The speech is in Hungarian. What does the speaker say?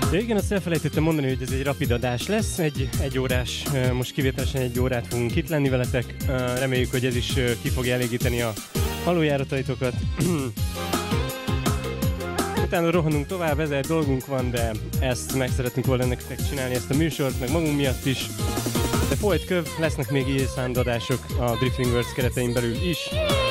Ja, igen, azt elfelejtettem mondani, hogy ez egy rapid adás lesz, egy órás, most kivételesen egy órát fogunk itt lenni veletek. Reméljük, hogy ez is ki fogja elégíteni a halójárataitokat. Utána rohanunk tovább, 1000 dolgunk van, de ezt meg szeretünk volna nektek csinálni, ezt a műsort, meg magunk miatt is. De folyt köv, lesznek még ilyen szándadások a Drifting Worlds keretein belül is.